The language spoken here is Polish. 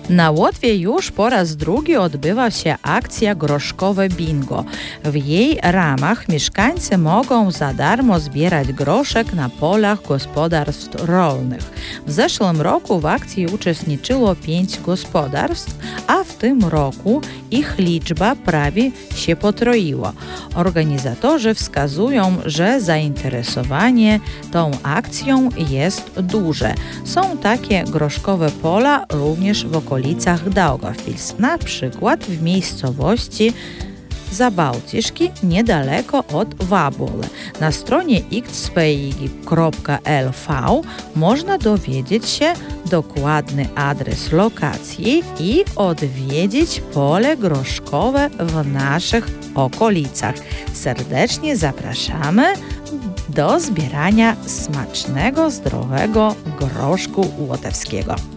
Na Łotwie już po raz drugi odbywa się akcja Groszkowe Bingo. W jej ramach mieszkańcy mogą za darmo zbierać groszek na polach gospodarstw rolnych. W zeszłym roku w akcji uczestniczyło 5 gospodarstw, a w tym roku ich liczba prawie się potroiła. Organizatorzy wskazują, że zainteresowanie tą akcją jest duże. Są takie groszkowe pola również w okolicach Daugavpils, na przykład w miejscowości Zabałtyszki niedaleko od Vabole. Na stronie xpig.lv można dowiedzieć się dokładny adres lokacji i odwiedzić pole groszkowe w naszych okolicach. Serdecznie zapraszamy do zbierania smacznego, zdrowego groszku łotewskiego.